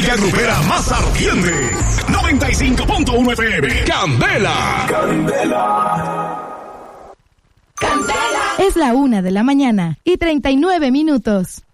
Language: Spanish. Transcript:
música grupera más ardiente. 95.1 FM. Candela. Es la 1:39 a.m.